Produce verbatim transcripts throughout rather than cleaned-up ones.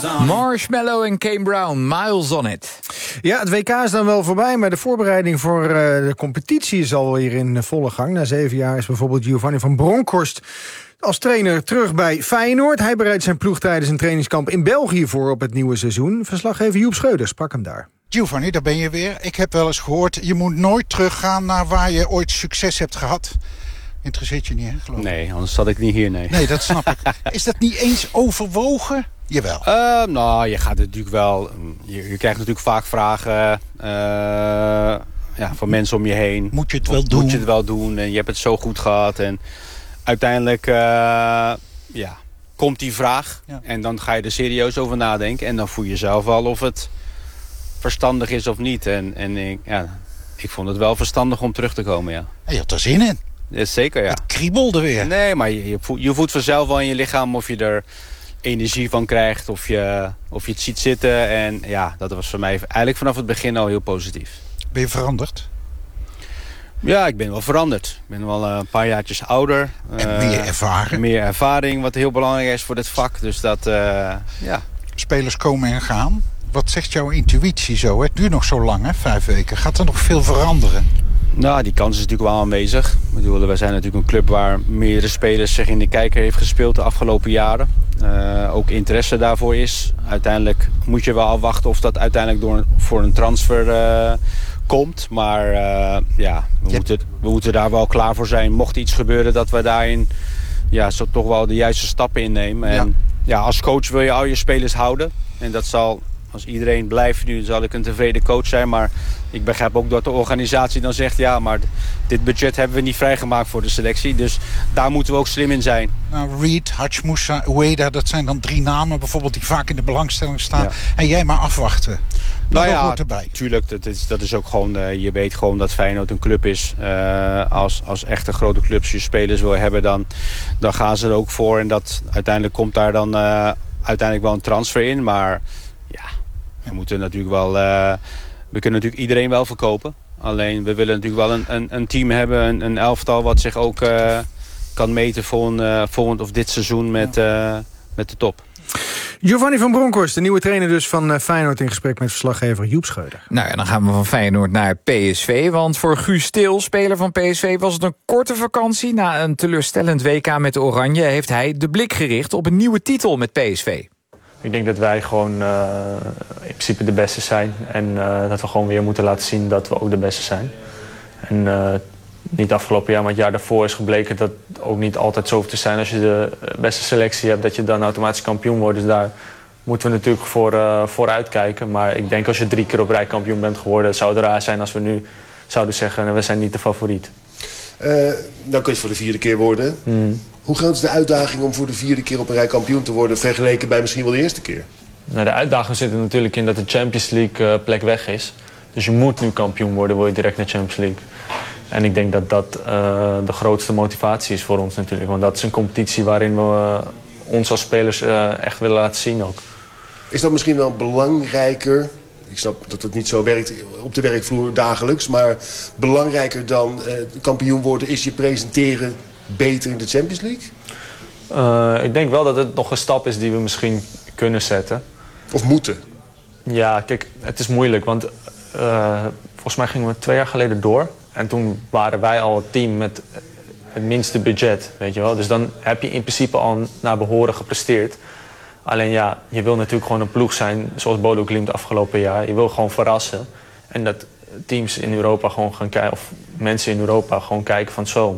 Marshmallow en Kane Brown, Miles on It. Ja, het W K is dan wel voorbij, maar de voorbereiding voor uh, de competitie is alweer in volle gang. Na zeven jaar is bijvoorbeeld Giovanni van Bronckhorst als trainer terug bij Feyenoord. Hij bereidt zijn ploeg tijdens een trainingskamp in België voor op het nieuwe seizoen. Verslaggever Joep Schreuder sprak hem daar. Giovanni, daar ben je weer. Ik heb wel eens gehoord, je moet nooit teruggaan naar waar je ooit succes hebt gehad. Interesseert je niet, hè, geloof ik? Nee, anders zat ik niet hier, nee. Nee, dat snap ik. Is dat niet eens overwogen? Jawel. Uh, nou, je gaat natuurlijk wel... Je, je krijgt natuurlijk vaak vragen uh, ja, van mensen om je heen. Moet je het wel doen? Moet je het wel doen? En je hebt het zo goed gehad. En uiteindelijk uh, ja, komt die vraag. Ja. En dan ga je er serieus over nadenken. En dan voel je zelf wel of het verstandig is of niet. En, en ik, ja, ik vond het wel verstandig om terug te komen, ja. En je had er zin in. Ja, zeker, ja. Het kriebelde weer. Nee, maar je, je, voelt, je voelt vanzelf wel in je lichaam of je er energie van krijgt. Of je, of je het ziet zitten. En ja, dat was voor mij eigenlijk vanaf het begin al heel positief. Ben je veranderd? Ja, ik ben wel veranderd. Ik ben wel een paar jaartjes ouder. En uh, meer ervaring. Meer ervaring, wat heel belangrijk is voor dit vak. Dus dat, uh, ja. Spelers komen en gaan. Wat zegt jouw intuïtie zo? Het duurt nog zo lang, hè? Vijf weken. Gaat er nog veel veranderen? Nou, die kans is natuurlijk wel aanwezig. Ik bedoel, wij zijn natuurlijk een club waar meerdere spelers zich in de kijker heeft gespeeld de afgelopen jaren. Uh, ook interesse daarvoor is. Uiteindelijk moet je wel afwachten of dat uiteindelijk door, voor een transfer uh, komt. Maar uh, ja, we, ja. Moeten, we moeten daar wel klaar voor zijn. Mocht iets gebeuren dat we daarin ja, zo toch wel de juiste stappen innemen. En ja. Ja, als coach wil je al je spelers houden. En dat zal... Als iedereen blijft nu, zal ik een tevreden coach zijn. Maar ik begrijp ook dat de organisatie dan zegt... ja, maar dit budget hebben we niet vrijgemaakt voor de selectie. Dus daar moeten we ook slim in zijn. Nou, Reed, Hachmoussa, Ueda, dat zijn dan drie namen bijvoorbeeld... die vaak in de belangstelling staan. Ja. En jij maar afwachten. Nou ja, hoort erbij. Tuurlijk. Dat is, dat is ook gewoon... Uh, je weet gewoon dat Feyenoord een club is. Uh, als, als echte grote clubs je spelers wil hebben... dan, dan gaan ze er ook voor. En dat, uiteindelijk komt daar dan uh, uiteindelijk wel een transfer in. Maar ja... We moeten natuurlijk wel, uh, we kunnen natuurlijk iedereen wel verkopen. Alleen we willen natuurlijk wel een, een, een team hebben, een, een elftal wat zich ook uh, kan meten volgend, uh, volgend of dit seizoen met, uh, met de top. Giovanni van Bronckhorst, de nieuwe trainer dus van Feyenoord... in gesprek met verslaggever Joep Schreuder. Nou ja, dan gaan we van Feyenoord naar P S V. Want voor Guus Til, speler van P S V, was het een korte vakantie. Na een teleurstellend W K met de Oranje... heeft hij de blik gericht op een nieuwe titel met P S V. Ik denk dat wij gewoon uh, in principe de beste zijn. En uh, dat we gewoon weer moeten laten zien dat we ook de beste zijn. En uh, niet afgelopen jaar, maar het jaar daarvoor is gebleken... dat het ook niet altijd zo hoeft te zijn als je de beste selectie hebt... dat je dan automatisch kampioen wordt. Dus daar moeten we natuurlijk voor, uh, voor uitkijken. Maar ik denk als je drie keer op rij kampioen bent geworden... zou het raar zijn als we nu zouden zeggen... we zijn niet de favoriet. Uh, dan kun je het voor de vierde keer worden. Mm. Hoe groot is de uitdaging om voor de vierde keer op een rij kampioen te worden... vergeleken bij misschien wel de eerste keer? Nou, de uitdaging zit er natuurlijk in dat de Champions League uh, plek weg is. Dus je moet nu kampioen worden, wil je direct naar Champions League. En ik denk dat dat uh, de grootste motivatie is voor ons natuurlijk. Want dat is een competitie waarin we uh, ons als spelers uh, echt willen laten zien ook. Is dat misschien wel belangrijker... Ik snap dat het niet zo werkt op de werkvloer dagelijks... maar belangrijker dan uh, kampioen worden is je presenteren beter in de Champions League? Uh, ik denk wel dat het nog een stap is die we misschien kunnen zetten. Of moeten? Ja, kijk, het is moeilijk. Want uh, volgens mij gingen we twee jaar geleden door. En toen waren wij al het team met het minste budget, weet je wel. Dus dan heb je in principe al naar behoren gepresteerd. Alleen ja, je wil natuurlijk gewoon een ploeg zijn zoals Bodo Glimt afgelopen jaar. Je wil gewoon verrassen. En dat teams in Europa gewoon gaan kijken, of mensen in Europa gewoon kijken van zo.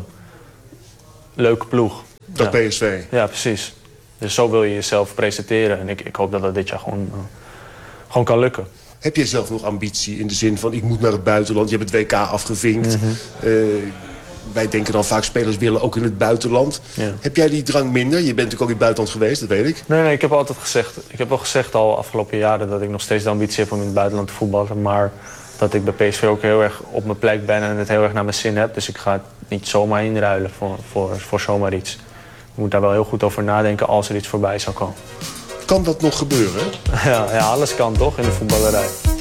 Leuke ploeg. Dat ja. P S V. Ja, precies. Dus zo wil je jezelf presenteren. En ik, ik hoop dat dat dit jaar gewoon, uh, gewoon kan lukken. Heb jij zelf nog ambitie in de zin van ik moet naar het buitenland? Je hebt het W K afgevinkt. Mm-hmm. uh, wij denken dan vaak spelers willen ook in het buitenland. Ja. Heb jij die drang minder? Je bent natuurlijk ook in het buitenland geweest, dat weet ik. Nee, nee, ik heb altijd gezegd... Ik heb wel gezegd al afgelopen jaren dat ik nog steeds de ambitie heb om in het buitenland te voetballen. Maar dat ik bij P S V ook heel erg op mijn plek ben en het heel erg naar mijn zin heb. Dus ik ga het niet zomaar inruilen voor, voor, voor zomaar iets. Je moet daar wel heel goed over nadenken als er iets voorbij zou komen. Kan dat nog gebeuren? Ja, ja, alles kan toch in de voetballerij.